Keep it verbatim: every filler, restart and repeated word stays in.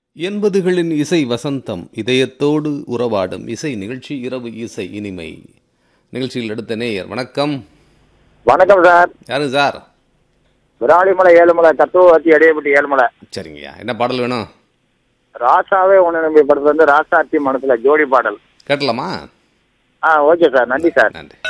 எண்பதுகளின் இசை வசந்தம், இதயத்தோடு உறவாடும் இசை நிகழ்ச்சி இரவு இசை இனிமை. நிகழ்ச்சியில் எடுத்த நேயர் வணக்கம். வணக்கம் சார். யாரு சார்? விராலிமலை ஏழுமலை தத்துவவாதி அடையப்பட்டி ஏழுமலை. சரிங்கய்யா, என்ன பாடல் வேணும்? ராசாவே உன்னை நம்பி படத்துல வந்து ராசாத்தி மனசுல ஜோடி பாடல் கேட்டலாமா? ஆ ஓகே சார், நன்றி சார். நன்றி.